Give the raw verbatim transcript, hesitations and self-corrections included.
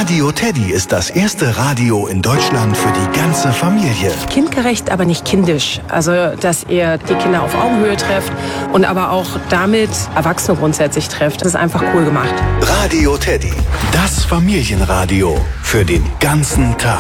Radio Teddy ist das erste Radio in Deutschland für die ganze Familie. Kindgerecht, aber nicht kindisch. Also, dass ihr die Kinder auf Augenhöhe trefft und aber auch damit Erwachsene grundsätzlich trefft. Das ist einfach cool gemacht. Radio Teddy, das Familienradio für den ganzen Tag.